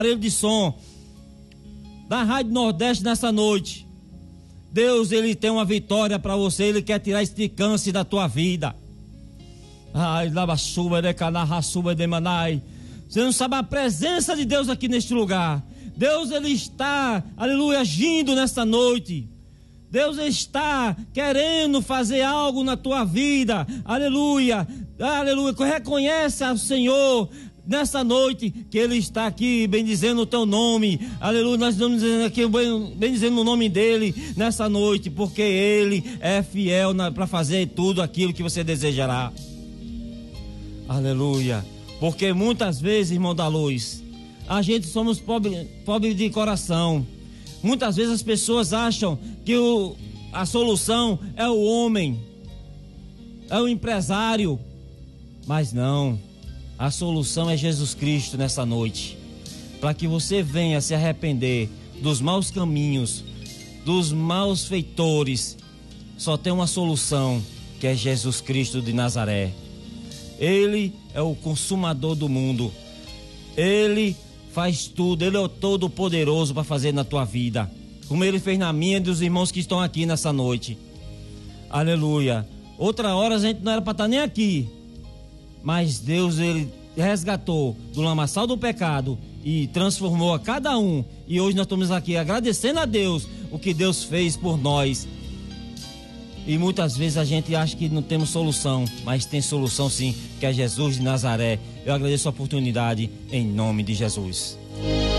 aparelho de som da Rádio Nordeste nessa noite. Deus, Ele tem uma vitória para você. Ele quer tirar esse câncer da tua vida. Ai, labaçuba de canarraçuba de manai. Você não sabe a presença de Deus aqui neste lugar. Deus, Ele está, aleluia, agindo nesta noite. Deus está querendo fazer algo na tua vida. Aleluia, aleluia. Reconhece ao Senhor nessa noite que Ele está aqui bendizendo o teu nome. Aleluia, nós estamos dizendo aqui bendizendo o nome dEle nessa noite, porque Ele é fiel para fazer tudo aquilo que você desejará. Aleluia. Porque muitas vezes, irmão da luz, a gente somos pobre de coração. Muitas vezes as pessoas acham que a solução é o homem, é o empresário. Mas não, a solução é Jesus Cristo nessa noite. Para que você venha se arrepender dos maus caminhos, dos maus feitores, só tem uma solução, que é Jesus Cristo de Nazaré. Ele é o consumador do mundo. Ele faz tudo, Ele é o todo-poderoso para fazer na tua vida, como Ele fez na minha e dos irmãos que estão aqui nessa noite. Aleluia. Outra hora a gente não era para estar nem aqui, mas Deus, Ele resgatou do lamaçal do pecado e transformou a cada um, e hoje nós estamos aqui agradecendo a Deus o que Deus fez por nós. E muitas vezes a gente acha que não temos solução, mas tem solução sim, que é Jesus de Nazaré. Eu agradeço a oportunidade em nome de Jesus.